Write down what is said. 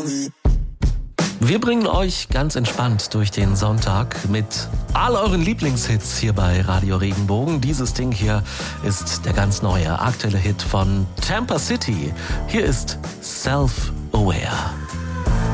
Wir bringen euch ganz entspannt durch den Sonntag mit all euren Lieblingshits hier bei Radio Regenbogen. Dieses Ding hier ist der ganz neue, aktuelle Hit von Tampa City. Hier ist Self-Aware.